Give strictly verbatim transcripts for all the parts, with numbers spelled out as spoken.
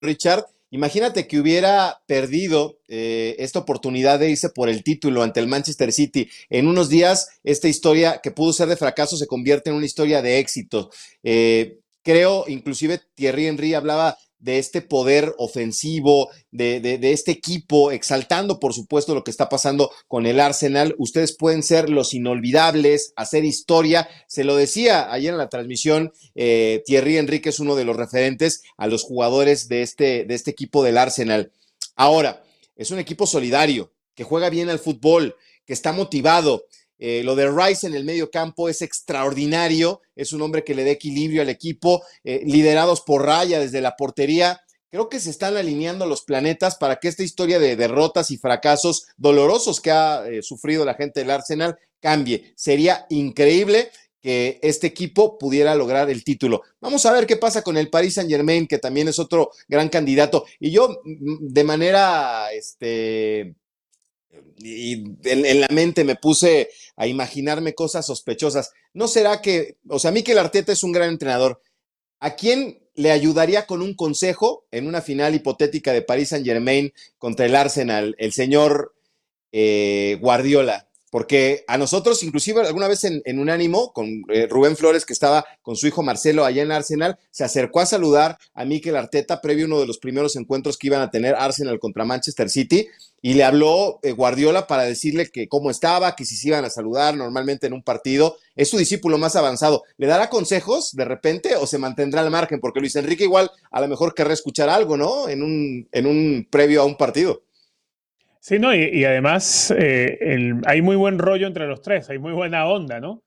Richard, imagínate que hubiera perdido eh, esta oportunidad de irse por el título ante el Manchester City. En unos días, esta historia que pudo ser de fracaso se convierte en una historia de éxito. Eh, creo, inclusive Thierry Henry hablaba de este poder ofensivo, de, de, de, este equipo, exaltando por supuesto lo que está pasando con el Arsenal. Ustedes pueden ser los inolvidables, hacer historia. Se lo decía ayer en la transmisión, eh, Thierry Henry, que es uno de los referentes a los jugadores de este, de este equipo del Arsenal. Ahora, es un equipo solidario, que juega bien al fútbol, que está motivado. Eh, lo de Rice en el medio campo es extraordinario, es un hombre que le da equilibrio al equipo, eh, liderados por Raya desde la portería. Creo que se están alineando los planetas para que esta historia de derrotas y fracasos dolorosos que ha eh, sufrido la gente del Arsenal cambie. Sería increíble que este equipo pudiera lograr el título. Vamos a ver qué pasa con el Paris Saint-Germain, que también es otro gran candidato. Y yo, de manera, este, y en, en, la mente me puse a imaginarme cosas sospechosas. ¿No será que, o sea, Mikel Arteta es un gran entrenador? ¿A quién le ayudaría con un consejo en una final hipotética de Paris Saint-Germain contra el Arsenal? El señor eh, Guardiola. Porque a nosotros, inclusive alguna vez en, en Unánimo, con eh, Rubén Flores, que estaba con su hijo Marcelo allá en Arsenal, se acercó a saludar a Mikel Arteta previo a uno de los primeros encuentros que iban a tener Arsenal contra Manchester City, y le habló eh, Guardiola para decirle que cómo estaba, que si se iban a saludar normalmente en un partido. Es su discípulo más avanzado. ¿Le dará consejos de repente o se mantendrá al margen? Porque Luis Enrique igual a lo mejor querrá escuchar algo, ¿no? En un, en un previo a un partido. Sí, no, y, y además eh, el, hay muy buen rollo entre los tres, hay muy buena onda, ¿no?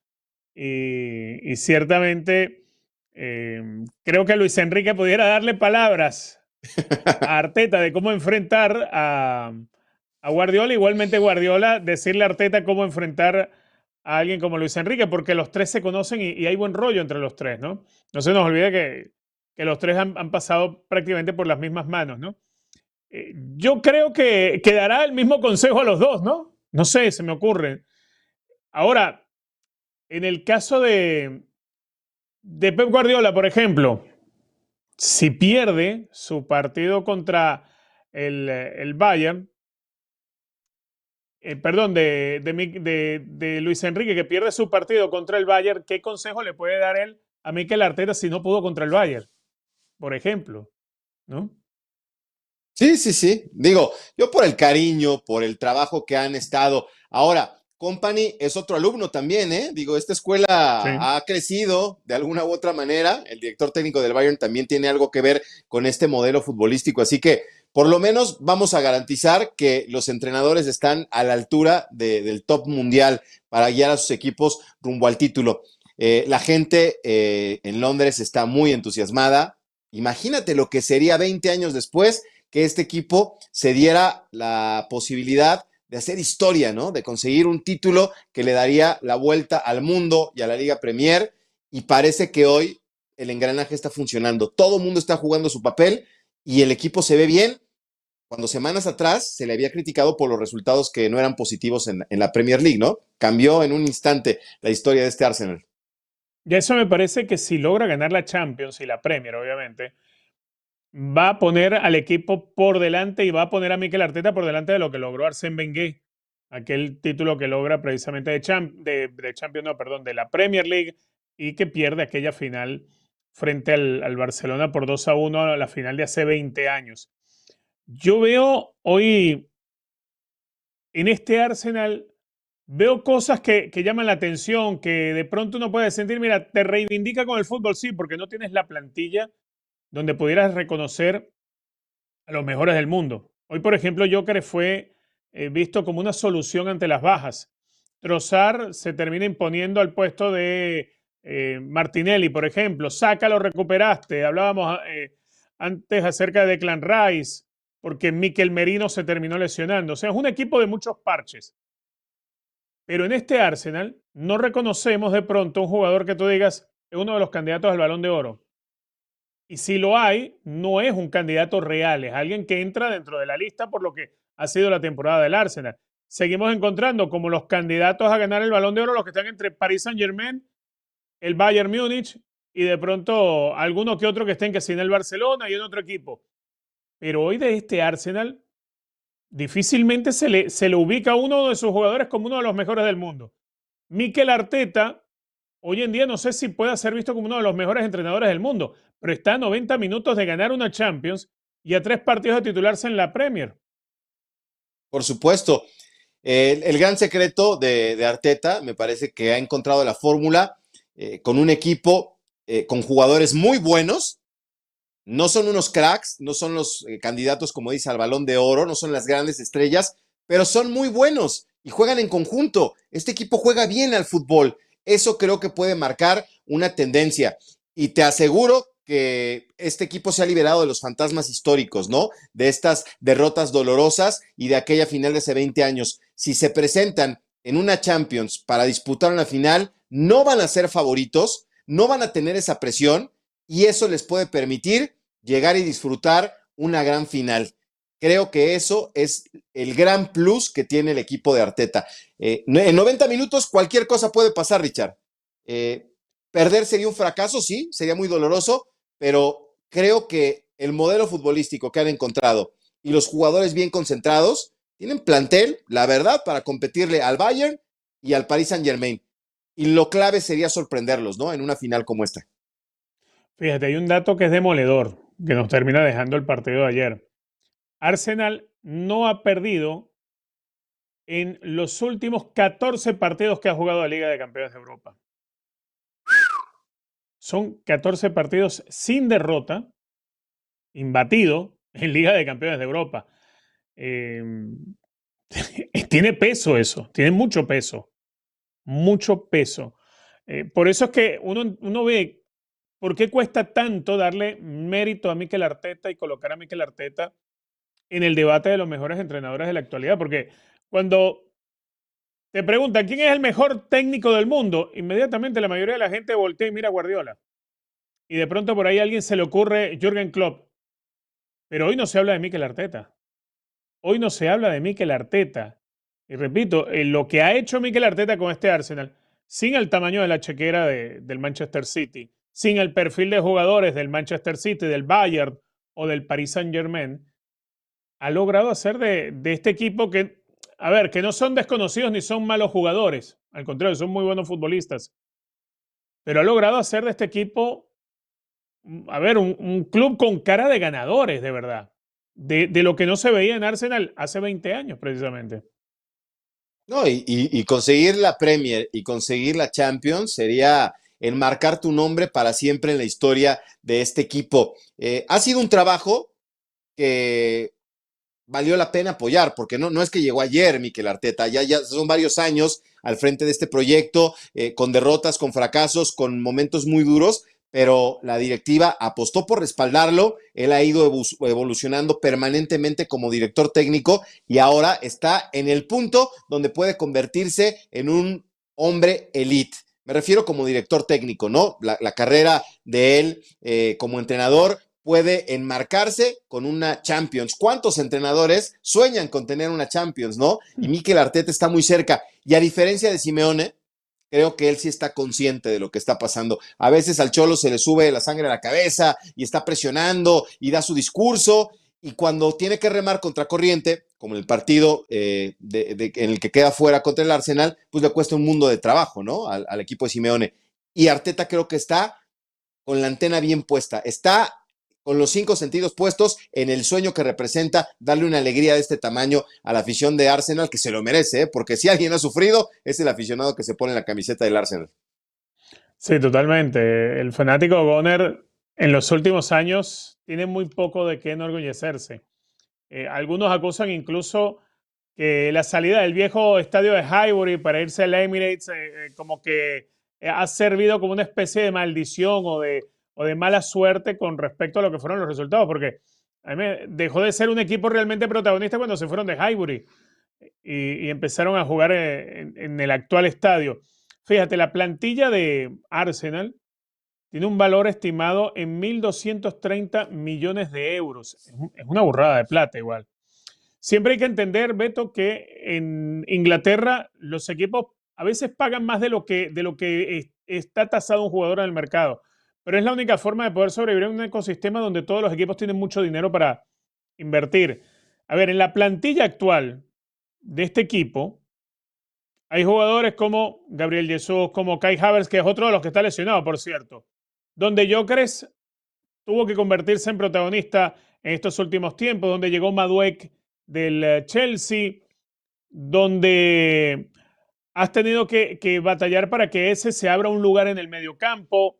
Y, y ciertamente eh, creo que Luis Enrique pudiera darle palabras a Arteta de cómo enfrentar a, a Guardiola, igualmente Guardiola decirle a Arteta cómo enfrentar a alguien como Luis Enrique, porque los tres se conocen y, y hay buen rollo entre los tres, ¿no? No se nos olvide que, que los tres han, han pasado prácticamente por las mismas manos, ¿no? Eh, yo creo que, que dará el mismo consejo a los dos, ¿no? No sé, se me ocurre. Ahora, en el caso de, de Pep Guardiola, por ejemplo, si pierde su partido contra el, el Bayern, eh, perdón, de, de, de, de Luis Enrique, que pierde su partido contra el Bayern, ¿qué consejo le puede dar él a Mikel Arteta si no pudo contra el Bayern? Por ejemplo, ¿no? Sí, sí, sí. Digo, yo por el cariño, por el trabajo que han estado. Ahora, Company es otro alumno también, ¿eh? Digo, esta escuela Sí. ha crecido de alguna u otra manera. El director técnico del Bayern también tiene algo que ver con este modelo futbolístico. Así que, por lo menos, vamos a garantizar que los entrenadores están a la altura de, del top mundial para guiar a sus equipos rumbo al título. Eh, la gente eh, en Londres está muy entusiasmada. Imagínate lo que sería veinte años después que este equipo se diera la posibilidad de hacer historia, ¿no? De conseguir un título que le daría la vuelta al mundo y a la Liga Premier. Y parece que hoy el engranaje está funcionando. Todo el mundo está jugando su papel y el equipo se ve bien. Cuando semanas atrás se le había criticado por los resultados que no eran positivos en, en la Premier League, ¿no? Cambió en un instante la historia de este Arsenal. Y eso me parece que si logra ganar la Champions y la Premier, obviamente, va a poner al equipo por delante y va a poner a Mikel Arteta por delante de lo que logró Arsène Wenger, aquel título que logra precisamente de, champ, de, de Champions, no, perdón, de la Premier League y que pierde aquella final frente al, al Barcelona por dos a uno a la final de hace veinte años. Yo veo hoy en este Arsenal, veo cosas que, que llaman la atención, que de pronto uno puede sentir, mira, te reivindica con el fútbol, sí, porque no tienes la plantilla donde pudieras reconocer a los mejores del mundo. Hoy, por ejemplo, Joker fue eh, visto como una solución ante las bajas. Trossard se termina imponiendo al puesto de eh, Martinelli, por ejemplo. Saca, lo recuperaste. Hablábamos eh, antes acerca de Declan Rice, porque Mikel Merino se terminó lesionando. O sea, es un equipo de muchos parches. Pero en este Arsenal no reconocemos de pronto un jugador que tú digas es uno de los candidatos al Balón de Oro. Y si lo hay, no es un candidato real, es alguien que entra dentro de la lista por lo que ha sido la temporada del Arsenal. Seguimos encontrando como los candidatos a ganar el Balón de Oro los que están entre Paris Saint-Germain, el Bayern Múnich y de pronto alguno que otro que estén que sí en el Barcelona y en otro equipo. pero hoy de este Arsenal difícilmente se le, se le ubica a uno de sus jugadores como uno de los mejores del mundo. Mikel Arteta, hoy en día no sé si pueda ser visto como uno de los mejores entrenadores del mundo, pero está a noventa minutos de ganar una Champions y a tres partidos de titularse en la Premier. Por supuesto. El, el gran secreto de, de, Arteta, me parece que ha encontrado la fórmula eh, con un equipo eh, con jugadores muy buenos. No son unos cracks, no son los eh, candidatos, como dice, al Balón de Oro, no son las grandes estrellas, pero son muy buenos y juegan en conjunto. Este equipo juega bien al fútbol. Eso creo que puede marcar una tendencia. Y te aseguro que este equipo se ha liberado de los fantasmas históricos, ¿no? De estas derrotas dolorosas y de aquella final de hace veinte años. Si se presentan en una Champions para disputar una final, no van a ser favoritos, no van a tener esa presión y eso les puede permitir llegar y disfrutar una gran final. Creo que eso es el gran plus que tiene el equipo de Arteta. Eh, en noventa minutos cualquier cosa puede pasar, Richard. Eh, perder sería un fracaso, sí, sería muy doloroso, pero creo que el modelo futbolístico que han encontrado y los jugadores bien concentrados tienen plantel, la verdad, para competirle al Bayern y al Paris Saint-Germain. Y lo clave sería sorprenderlos, ¿no? En una final como esta. Fíjate, hay un dato que es demoledor, que nos termina dejando el partido de ayer. Arsenal no ha perdido en los últimos catorce partidos que ha jugado la Liga de Campeones de Europa. Son catorce partidos sin derrota, imbatido en Liga de Campeones de Europa. Eh, tiene peso eso, tiene mucho peso, mucho peso. Eh, por eso es que uno, uno ve por qué cuesta tanto darle mérito a Mikel Arteta y colocar a Mikel Arteta en el debate de los mejores entrenadores de la actualidad, porque cuando te preguntan quién es el mejor técnico del mundo, inmediatamente la mayoría de la gente voltea y mira a Guardiola. Y de pronto por ahí a alguien se le ocurre Jürgen Klopp. Pero hoy no se habla de Mikel Arteta. Hoy no se habla de Mikel Arteta. Y repito, eh, lo que ha hecho Mikel Arteta con este Arsenal, sin el tamaño de la chequera de, del Manchester City, sin el perfil de jugadores del Manchester City, del Bayern o del Paris Saint-Germain, ha logrado hacer de, de este equipo que, a ver, que no son desconocidos ni son malos jugadores. Al contrario, son muy buenos futbolistas. Pero ha logrado hacer de este equipo, a ver, un, un club con cara de ganadores, de verdad. De, de lo que no se veía en Arsenal hace veinte años, precisamente. No, y, y, y conseguir la Premier y conseguir la Champions sería enmarcar tu nombre para siempre en la historia de este equipo. Eh, ha sido un trabajo que valió la pena apoyar, porque no, no es que llegó ayer Mikel Arteta, ya, ya son varios años al frente de este proyecto, eh, con derrotas, con fracasos, con momentos muy duros, pero la directiva apostó por respaldarlo, él ha ido evolucionando permanentemente como director técnico y ahora está en el punto donde puede convertirse en un hombre elite. Me refiero como director técnico, ¿no? La, la carrera de él eh, como entrenador puede enmarcarse con una Champions. ¿Cuántos entrenadores sueñan con tener una Champions, no? Y Mikel Arteta está muy cerca. Y a diferencia de Simeone, creo que él sí está consciente de lo que está pasando. A veces al Cholo se le sube la sangre a la cabeza y está presionando y da su discurso. Y cuando tiene que remar contra corriente, como el partido eh, de, de, en el que queda fuera contra el Arsenal, pues le cuesta un mundo de trabajo, ¿no? Al, al equipo de Simeone. Y Arteta creo que está con la antena bien puesta. Está con los cinco sentidos puestos en el sueño que representa darle una alegría de este tamaño a la afición de Arsenal, que se lo merece, ¿eh? Porque si alguien ha sufrido, es el aficionado que se pone en la camiseta del Arsenal. Sí, totalmente. El fanático Goner en los últimos años tiene muy poco de qué enorgullecerse. Eh, algunos acusan incluso que la salida del viejo estadio de Highbury para irse al Emirates eh, eh, como que ha servido como una especie de maldición o de, o de mala suerte con respecto a lo que fueron los resultados, porque a mí me dejó de ser un equipo realmente protagonista cuando se fueron de Highbury y, y empezaron a jugar en, en el actual estadio. Fíjate, la plantilla de Arsenal tiene un valor estimado en mil doscientos treinta millones de euros. Es una burrada de plata igual. Siempre hay que entender, Beto, que en Inglaterra los equipos a veces pagan más de lo que, de lo que es, está tasado un jugador en el mercado. Pero es la única forma de poder sobrevivir en un ecosistema donde todos los equipos tienen mucho dinero para, invertir. A ver, en la plantilla actual de este equipo hay jugadores como Gabriel Jesús, como Kai Havertz, que es otro de los que está lesionado, por cierto, donde Gyökeres tuvo que convertirse en protagonista en estos últimos tiempos, donde llegó Madueke del Chelsea, donde has tenido que, que batallar para que ese se abra un lugar en el mediocampo.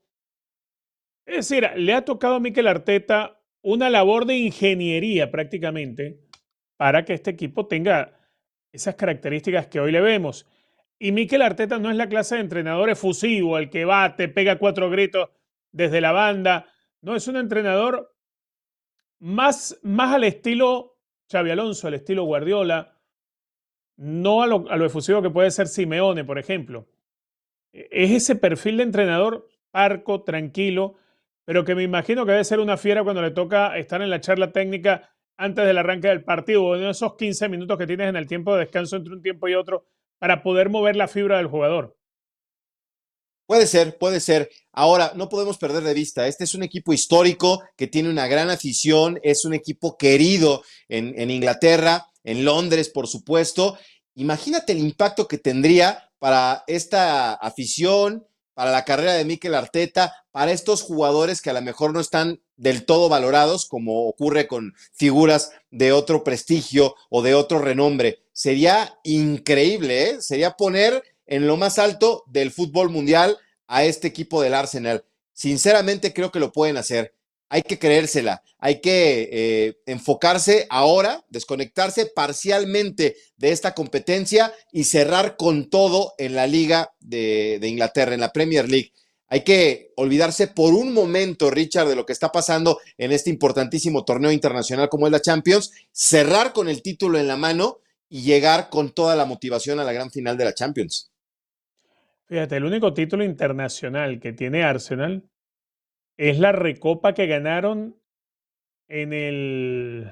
Es decir, le ha tocado a Mikel Arteta una labor de ingeniería prácticamente para que este equipo tenga esas características que hoy le vemos. Y Mikel Arteta no es la clase de entrenador efusivo, el que va, te pega cuatro gritos desde la banda. No, es un entrenador más, más al estilo Xabi Alonso, al estilo Guardiola, no a lo, a lo efusivo que puede ser Simeone, por ejemplo. Es ese perfil de entrenador parco, tranquilo, pero que me imagino que debe ser una fiera cuando le toca estar en la charla técnica antes del arranque del partido, o en esos quince minutos que tienes en el tiempo de descanso entre un tiempo y otro, para poder mover la fibra del jugador. Puede ser, puede ser. Ahora, no podemos perder de vista, este es un equipo histórico que tiene una gran afición, es un equipo querido en, en Inglaterra, en Londres, por supuesto. Imagínate el impacto que tendría para esta afición, para la carrera de Mikel Arteta, para estos jugadores que a lo mejor no están del todo valorados, como ocurre con figuras de otro prestigio o de otro renombre. Sería increíble, ¿eh? Sería poner en lo más alto del fútbol mundial a este equipo del Arsenal. Sinceramente creo que lo pueden hacer. Hay que creérsela, hay que eh, enfocarse ahora, desconectarse parcialmente de esta competencia y cerrar con todo en la Liga de, de Inglaterra, en la Premier League. Hay que olvidarse por un momento, Richard, de lo que está pasando en este importantísimo torneo internacional como es la Champions, cerrar con el título en la mano y llegar con toda la motivación a la gran final de la Champions. Fíjate, el único título internacional que tiene Arsenal es la Recopa que ganaron en el,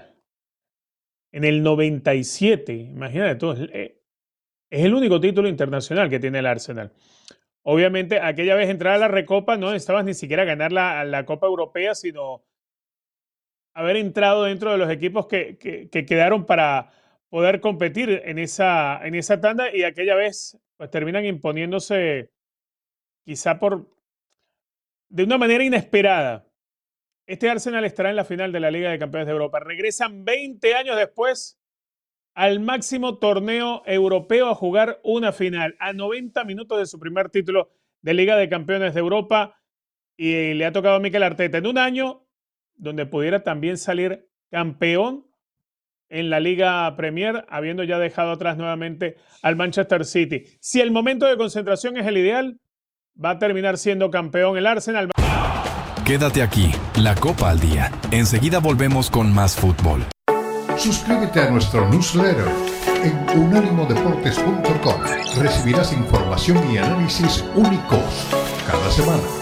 en el noventa y siete. Imagínate tú, es, es el único título internacional que tiene el Arsenal. Obviamente, aquella vez entrar a la Recopa no necesitabas ni siquiera ganar la, la Copa Europea, sino haber entrado dentro de los equipos que, que, que quedaron para poder competir en esa, en esa tanda, y aquella vez pues terminan imponiéndose quizá por de una manera inesperada. Este Arsenal estará en la final de la Liga de Campeones de Europa. Regresan veinte años después al máximo torneo europeo a jugar una final, a noventa minutos de su primer título de Liga de Campeones de Europa, y le ha tocado a Mikel Arteta en un año donde pudiera también salir campeón en la Liga Premier, habiendo ya dejado atrás nuevamente al Manchester City. Si el momento de concentración es el ideal, va a terminar siendo campeón el Arsenal. Quédate aquí, La Copa al Día. Enseguida volvemos con más fútbol. Suscríbete a nuestro newsletter en unánimo deportes punto com. Recibirás información y análisis únicos cada semana.